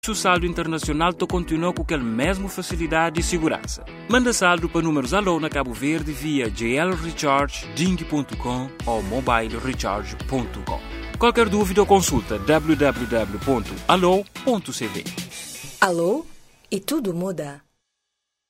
O saldo internacional continua com aquela mesma facilidade e segurança. Manda saldo para números Alô na Cabo Verde via GL Recharge, Ding.com ou mobilerecharge.com. Qualquer dúvida ou consulta www.alô.cv. Alô? E tudo muda.